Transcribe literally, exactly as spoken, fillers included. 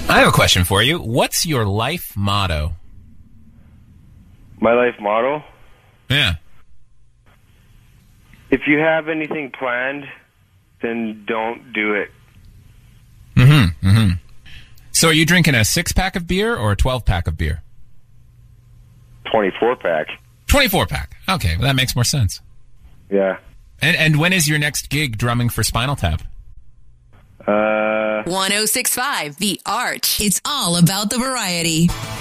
I have a question for you. What's your life motto? My life motto? Yeah. If you have anything planned, then don't do it. Mm-hmm, mm-hmm. So are you drinking a six-pack of beer or a twelve-pack of beer? twenty-four pack. twenty-four pack. Okay, well, that makes more sense. Yeah. And and when is your next gig drumming for Spinal Tap? Uh... one oh six point five The Arch. It's all about the variety.